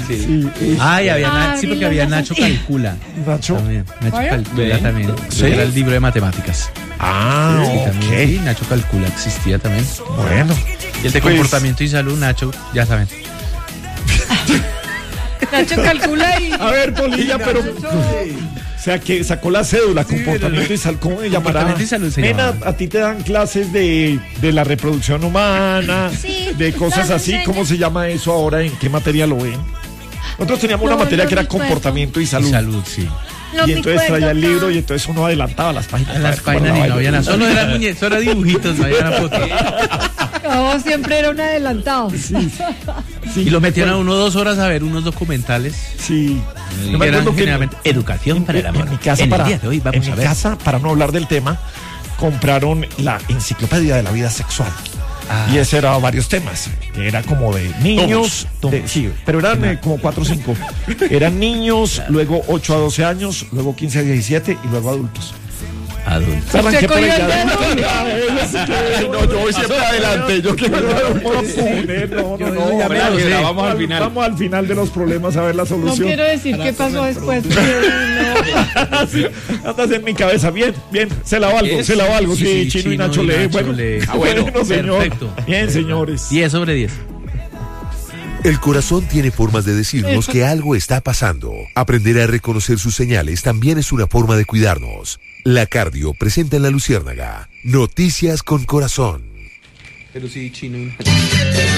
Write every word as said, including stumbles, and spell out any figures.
Sí. Sí. Ay, había Ah, Na- sí, porque sí, había los Nacho así. Calcula. Nacho. También. Nacho ¿Oye? Calcula ¿Ve? también. ¿Sí? Era el libro de matemáticas. Ah, Sí, también. ok. Sí, Nacho Calcula existía también. Bueno. Y el de Pues- comportamiento y salud, Nacho, ya saben. Nacho calcula y... A ver, Polilla, pero... O sea, que sacó la cédula, comportamiento y salud, ¿cómo se llamará? Comportamiento y salud se Nena, llamaba. a ti te dan clases de, de la reproducción humana, Sí, de cosas nos así. enseñan. ¿Cómo se llama eso ahora? ¿En qué materia lo ven? Nosotros teníamos una No, materia no que era recuerdo. comportamiento y Y salud. salud, sí. No y me entonces acuerdo, traía el libro no. y entonces uno adelantaba las páginas. En para las ver cómo páginas era ni la no había vaina. nada. Solo eran muñecos, solo era dibujitos, no había una foto. No, siempre era un adelantado. Sí, Y lo metían a bueno, uno dos horas a ver unos documentales. Sí. Yo me Que eran acuerdo que generalmente educación para el en, amor. en mi casa, En para, el día de hoy vamos en a mi ver. casa, para no hablar del tema, compraron la enciclopedia de la vida sexual. Ah. Y ese era varios temas, que era como de niños, de- sí, pero eran eh, como cuatro o cinco. Eran niños, luego ocho a doce años, luego quince a diecisiete y luego adultos. Adulto. Arranqué por cogió ahí. el Ay, no, yo voy siempre adelante. Yo quiero un poner. No, no, no. ya me lo Vamos sé. al- Vamos al final. Vamos al final de los problemas a ver la No solución. quiero decir qué pasó después. pero Sí, andas en mi cabeza. Bien, bien. Se la valgo, Es- se la valgo. Sí, sí, sí, Chino, y Chino Nacho y lee. Nacho Bueno, lee. ah, bueno, señor. Perfecto. Bien, señores. diez sobre diez. El corazón tiene formas de decirnos que algo está pasando. Aprender a reconocer sus señales también es una forma de cuidarnos. La Cardio presenta en La Luciérnaga Noticias con Corazón. Pero sí, Chino.